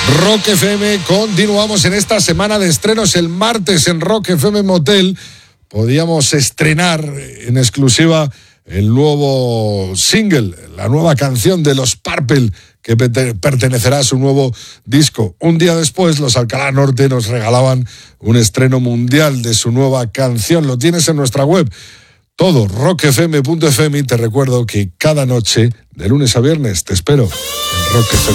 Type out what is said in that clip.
Rock FM, continuamos en esta semana de estrenos. El martes en Rock FM Motel podíamos estrenar en exclusiva el nuevo single, la nueva canción de los Purple, que pertenecerá a su nuevo disco. Un día después, los Alcalá Norte nos regalaban un estreno mundial de su nueva canción. Lo tienes en nuestra web, todo, rockfm.fm, y te recuerdo que cada noche, de lunes a viernes, te espero en Rock FM.